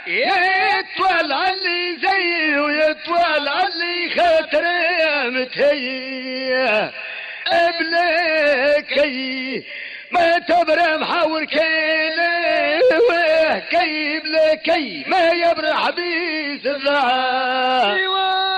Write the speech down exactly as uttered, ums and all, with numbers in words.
يطول علي زي ويطول علي خاطري متهي ابلكي ما تبرم حاور كيلي كي بلكي ما يبرح بيس الرعا